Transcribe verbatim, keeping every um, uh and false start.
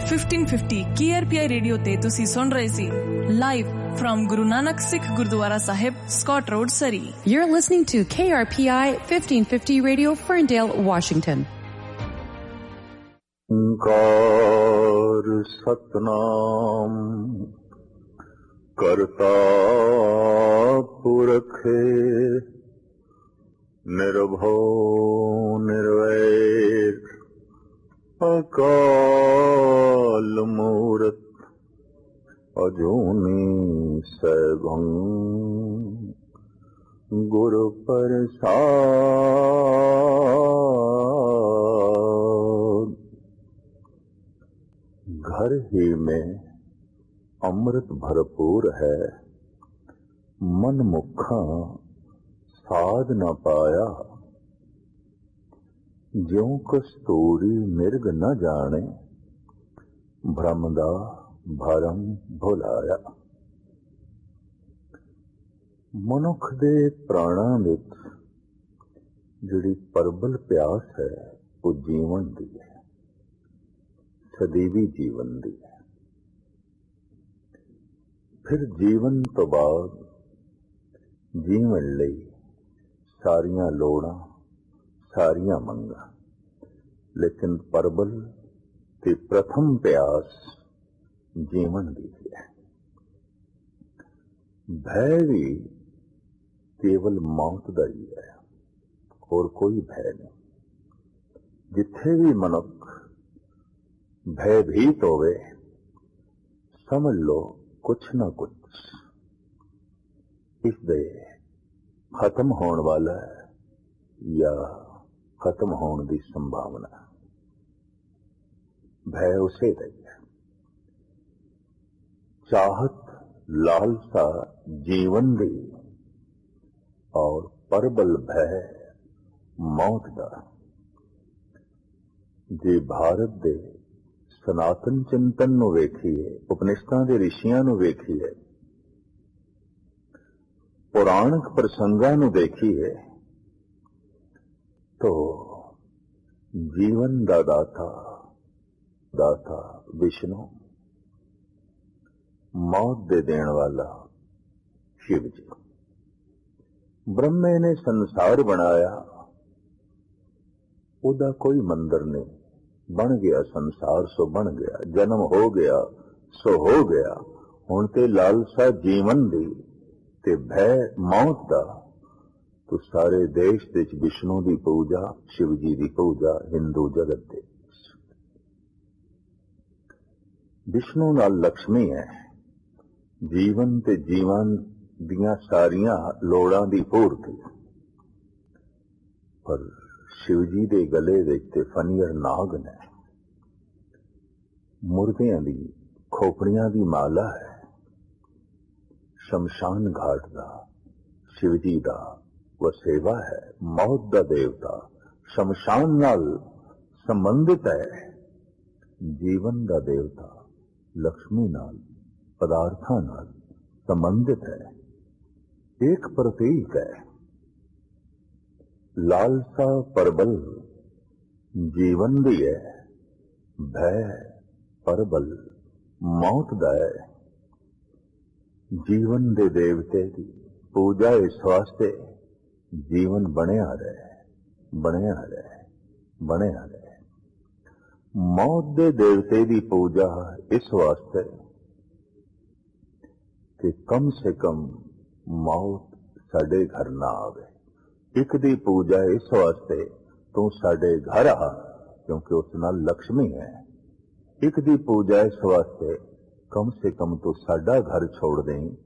Fifteen fifty K R P ਆਈ radio ਤੇ ਤੁਸੀਂ ਸੁਣ ਰਹੇ ਸੀ live firm Guru Nanak Sikh Gurdwara Sahib, Scott road, Surrey. You're listening to K R P I fifteen fifty Radio, Ferndale, Washington. Onkar Satnam ਕਰਤਾ ਪੁਰਖ ਨਿਰਭਉ ਨਿਰਵੈਰ ਅਕਾਲ ਮੂਰਤ ਅਜੂਨੀ ਸੈਭੰ ਗੁਰ ਪ੍ਰਸਾਦ। घर ही में अमृत भरपूर है, मन मुखा साध न पाया। ज्यों कस्तूरी मिर्ग न जाने, भ्रम दा भरम भुलाया। मनुख दे प्राणां विच जिहड़ी परबल प्यास है वो जीवन दी है, सदैवी जीवन दी है। फिर जीवन तो बाद जीवन लई सारियां लोड़ां, सारियां मंगां, लेकिन परबल ते प्रथम प्यास जीवन दी है। भय भी केवल मौत दा ही है, और कोई भय नहीं। जिथे भी मनुख भयभीत होवे, समझ लो कुछ ना कुछ इसदे खत्म होने वाला है या खत्म होने की संभावना। भय उसे दी है। चाहत लालसा जीवन दी और परबल भय मौत दा। जे भारत दे सनातन चिंतन नूं वेखीए, उपनिषदां दे रिशियां नूं वेखीए, पुराणिक प्रसंगां नूं देखीए, तो जीवन दा दाता दाता विष्णु, मौत दे देण वाला शिव जी। ब्रह्मे ने संसार बनाया, उदा कोई मंदिर नहीं, बन गया संसार सो बन गया, जन्म हो गया सो हो गया। हुण ते लालसा जीवन दी ते भय मौत दा, तो सारे देश दे विष्णु दी पूजा, शिव जी दी पूजा हिंदू जगत दे। विष्णु नाल लक्ष्मी है, जीवन ते जीवन दियां सारियां लोड़ां दी पूर्ति। पर शिव जी दे गले विच ते फनियर नाग ने, मुर्दियां दी खोपड़ियां दी माला है। शमशान घाट दा शिव जी दा वसेवा है। मौत दा देवता शमशान नाल संबंधित है। जीवन दा देवता लक्ष्मी नाल, पदार्थां नाल संबंधित है। एक प्रतीक है। लालसा परबल जीवन दी है, भय परबल मौत दा है। जीवन दे देवते की पूजा इस वास्ते जीवन बनिया रहे, बनिया रहे, बनिया रहे। मौत दे देवते की पूजा इस वास्ते कि कम से कम मौत साडे घर ना आवे। एक दी पूजा इस वास्ते तू साडे घर आ, क्योंकि उस नाल लक्ष्मी है। एक दी पूजा इस वास्ते कम से कम तू साडा घर छोड़ दें,